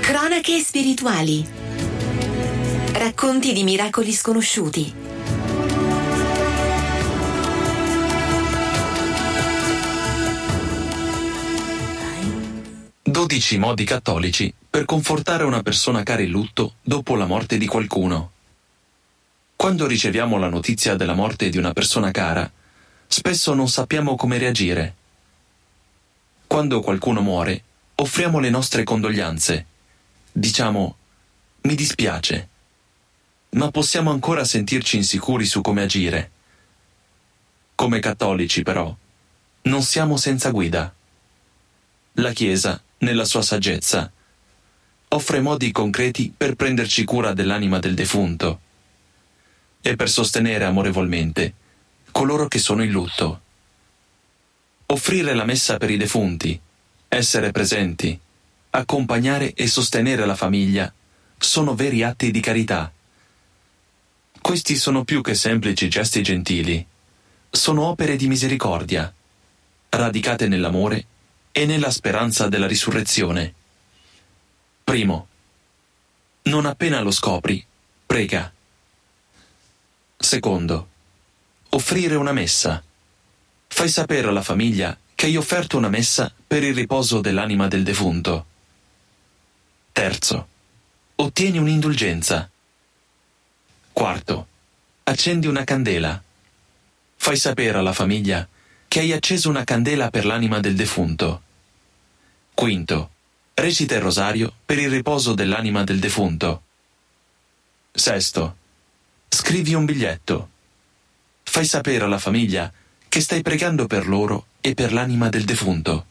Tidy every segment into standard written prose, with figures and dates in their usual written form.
Cronache spirituali. Racconti di miracoli sconosciuti. Dodici modi cattolici per confortare una persona cara in lutto dopo la morte di qualcuno. Quando riceviamo la notizia della morte di una persona cara, spesso non sappiamo come reagire. Quando qualcuno muore, offriamo le nostre condoglianze. Diciamo, mi dispiace, ma possiamo ancora sentirci insicuri su come agire. Come cattolici, però, non siamo senza guida. La Chiesa, nella sua saggezza, offre modi concreti per prenderci cura dell'anima del defunto e per sostenere amorevolmente coloro che sono in lutto. Offrire la messa per i defunti, essere presenti, accompagnare e sostenere la famiglia sono veri atti di carità. Questi sono più che semplici gesti gentili, sono opere di misericordia, radicate nell'amore e nella speranza della risurrezione. Primo, non appena lo scopri, prega. Secondo, offrire una messa. Fai sapere alla famiglia che hai offerto una messa per il riposo dell'anima del defunto. Terzo, ottieni un'indulgenza. Quarto, accendi una candela. Fai sapere alla famiglia che hai acceso una candela per l'anima del defunto. Quinto, recita il rosario per il riposo dell'anima del defunto. Sesto, scrivi un biglietto. Fai sapere alla famiglia che stai pregando per loro e per l'anima del defunto.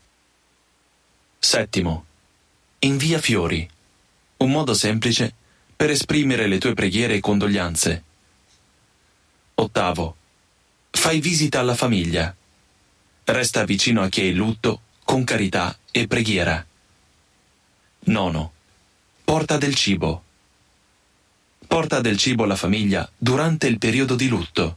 Settimo, invia fiori. Un modo semplice per esprimere le tue preghiere e condoglianze. Ottavo, fai visita alla famiglia. Resta vicino a chi è in lutto con carità e preghiera. Nono, porta del cibo. Porta del cibo alla famiglia durante il periodo di lutto.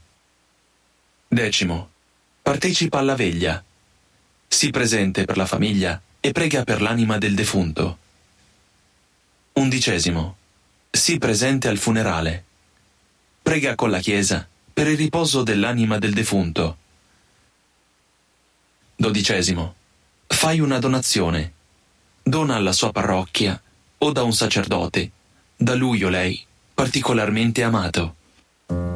Decimo, partecipa alla veglia. Sii presente per la famiglia e prega per l'anima del defunto. Undicesimo, sii presente al funerale. Prega con la Chiesa per il riposo dell'anima del defunto. Dodicesimo, fai una donazione. Dona alla sua parrocchia o da un sacerdote, da lui o lei particolarmente amato.